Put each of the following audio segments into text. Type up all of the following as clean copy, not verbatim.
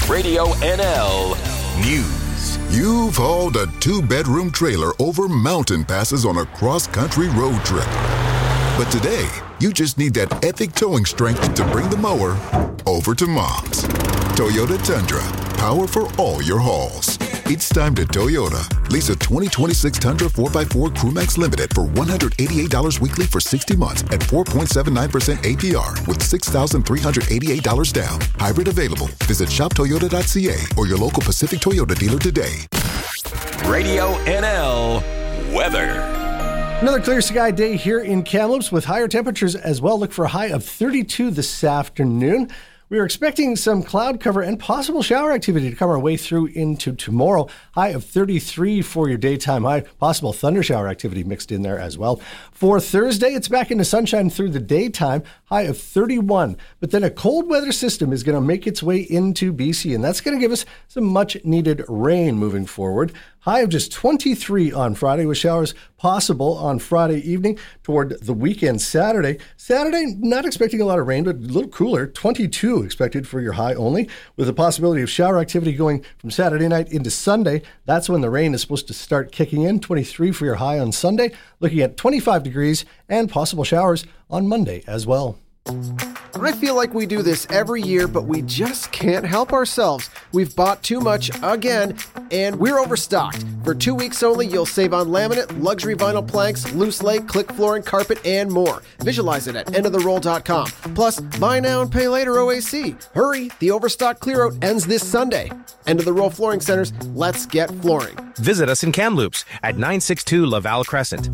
Radio NL News. You've hauled a 2-bedroom trailer over mountain passes on a cross-country road trip. But today, you just need that epic towing strength to bring the mower over to Mom's. Toyota Tundra, power for all your hauls. It's time to Toyota. Lease a 2026 Tundra 4x4 Crewmax Limited for $188 weekly for 60 months at 4.79% APR with $6,388 down. Hybrid available. Visit shoptoyota.ca or your local Pacific Toyota dealer today. Radio NL weather. Another clear sky day here in Kamloops with higher temperatures as well. Look for a high of 32 this afternoon. We are expecting some cloud cover and possible shower activity to come our way through into tomorrow. High of 33 for your daytime high. Possible thunder shower activity mixed in there as well. For Thursday, it's back into sunshine through the daytime. High of 31. But then a cold weather system is going to make its way into BC, and that's going to give us some much needed rain moving forward. High of just 23 on Friday with showers possible on Friday evening toward the weekend Saturday. Saturday, not expecting a lot of rain, but a little cooler. 22 expected for your high only, with the possibility of shower activity going from Saturday night into Sunday. That's when the rain is supposed to start kicking in. 23 for your high on Sunday, looking at 25 degrees and possible showers on Monday as well. I feel like we do this every year, but we just can't help ourselves. We've bought too much again, and we're overstocked. For 2 weeks only, you'll save on laminate, luxury vinyl planks, loose lay, click flooring, carpet, and more. Visualize it at endoftheroll.com. Plus, buy now and pay later OAC. Hurry, the overstock clear-out ends this Sunday. End of the Roll Flooring Centers, let's get flooring. Visit us in Kamloops at 962 Laval Crescent.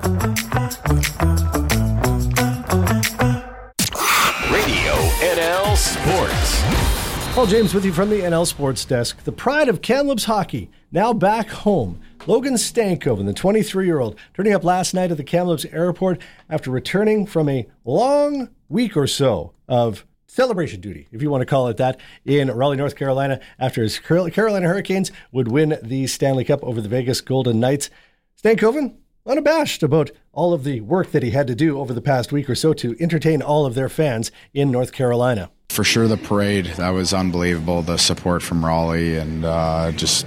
Radio NL Sports. Paul James with you from the NL Sports Desk. The pride of Kamloops hockey, now back home. Logan Stankoven, the 23-year-old, turning up last night at the Kamloops airport after returning from a long week or so of celebration duty, if you want to call it that, in Raleigh, North Carolina, after his Carolina Hurricanes would win the Stanley Cup over the Vegas Golden Knights. Stankoven, unabashed about all of the work that he had to do over the past week or so to entertain all of their fans in North Carolina. For sure, the parade, that was unbelievable. The support from Raleigh and just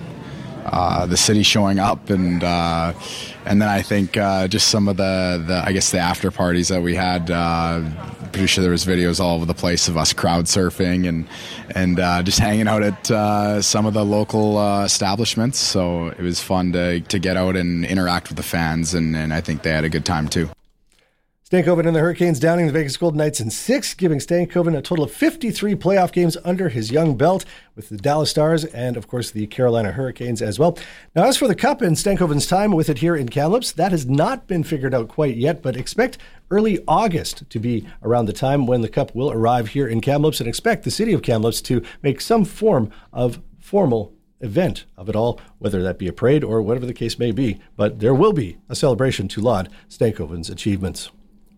the city showing up, and then I think just some of the I guess the after parties that we had. Pretty sure there was videos all over the place of us crowd surfing and just hanging out at some of the local establishments. So it was fun to get out and interact with the fans, and I think they had a good time too. Stankoven and the Hurricanes downing the Vegas Golden Knights in 6, giving Stankoven a total of 53 playoff games under his young belt with the Dallas Stars and, of course, the Carolina Hurricanes as well. Now, as for the Cup and Stankoven's time with it here in Kamloops, that has not been figured out quite yet, but expect early August to be around the time when the Cup will arrive here in Kamloops, and expect the city of Kamloops to make some form of formal event of it all, whether that be a parade or whatever the case may be. But there will be a celebration to laud Stankoven's achievements.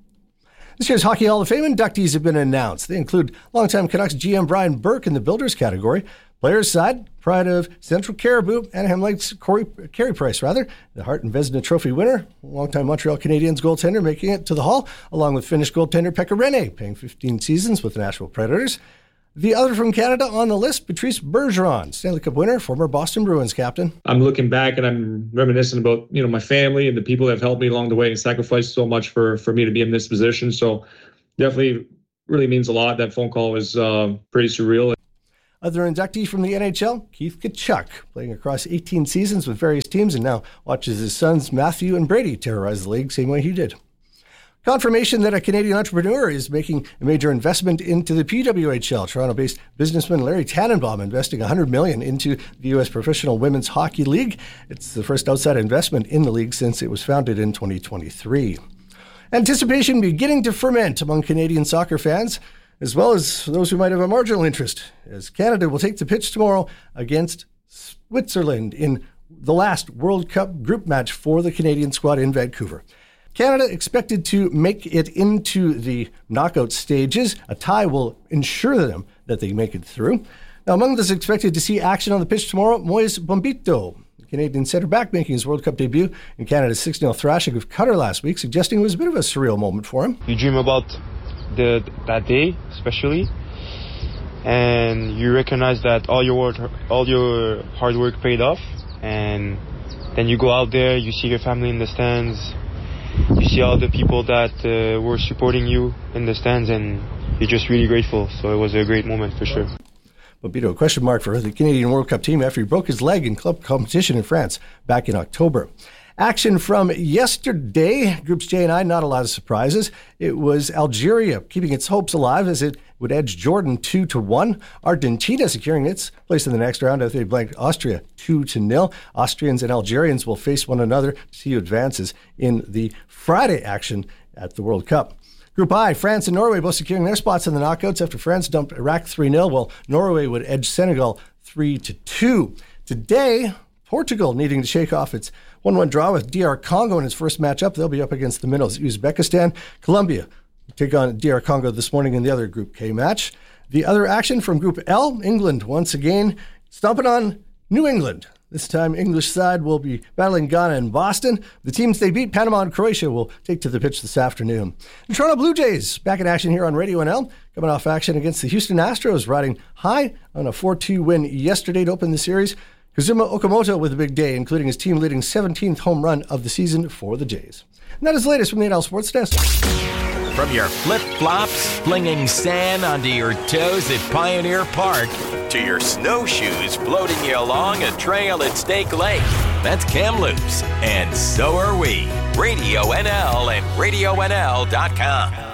This year's Hockey Hall of Fame inductees have been announced. They include longtime Canucks GM Brian Burke in the Builders category. Players side, pride of Central Caribou, Anaheim Lakes Carey Price, the Hart and Vezina Trophy winner, longtime Montreal Canadiens goaltender making it to the Hall, along with Finnish goaltender Pekka Rinne, playing 15 seasons with the Nashville Predators. The other from Canada on the list, Patrice Bergeron, Stanley Cup winner, former Boston Bruins captain. I'm looking back and I'm reminiscing about, my family and the people that have helped me along the way and sacrificed so much for me to be in this position. So definitely really means a lot. That phone call was pretty surreal. Other inductee from the NHL, Keith Tkachuk, playing across 18 seasons with various teams and now watches his sons Matthew and Brady terrorize the league same way he did. Confirmation that a Canadian entrepreneur is making a major investment into the PWHL. Toronto-based businessman Larry Tannenbaum investing $100 million into the U.S. Professional Women's Hockey League. It's the first outside investment in the league since it was founded in 2023. Anticipation beginning to ferment among Canadian soccer fans, as well as those who might have a marginal interest, as Canada will take the pitch tomorrow against Switzerland in the last World Cup group match for the Canadian squad in Vancouver. Canada expected to make it into the knockout stages. A tie will ensure them that they make it through. Now, among those expected to see action on the pitch tomorrow, Moise Bombito, the Canadian centre-back making his World Cup debut in Canada's 6-0 thrashing of Qatar last week, suggesting it was a bit of a surreal moment for him. You dream about that day, especially. and you recognize that all your hard work paid off. And then you go out there, you see your family in the stands, you see all the people that were supporting you in the stands, and you're just really grateful. So it was a great moment for sure. Bobbito, a question mark for the Canadian World Cup team after he broke his leg in club competition in France back in October. Action from yesterday, Groups J and I, not a lot of surprises. It was Algeria keeping its hopes alive as it would edge Jordan 2-1. Argentina securing its place in the next round after they blanked Austria 2-0. Austrians and Algerians will face one another to see who advances in the Friday action at the World Cup. Group I, France and Norway both securing their spots in the knockouts after France dumped Iraq 3-0, while Norway would edge Senegal 3-2. Today, Portugal needing to shake off its 1-1 draw with DR Congo in its first matchup. They'll be up against the Minnows, Uzbekistan. Colombia take on DR Congo this morning in the other Group K match. The other action from Group L, England once again stomping on New England. This time, English side will be battling Ghana and Boston. The teams they beat, Panama and Croatia, will take to the pitch this afternoon. The Toronto Blue Jays back in action here on Radio NL, coming off action against the Houston Astros, riding high on a 4-2 win yesterday to open the series. Kazuma Okamoto with a big day, including his team-leading 17th home run of the season for the Jays. And that is the latest from the NL Sports Desk. From your flip-flops, flinging sand onto your toes at Pioneer Park, to your snowshoes floating you along a trail at Stake Lake, that's Kamloops, and so are we. Radio NL and RadioNL.com.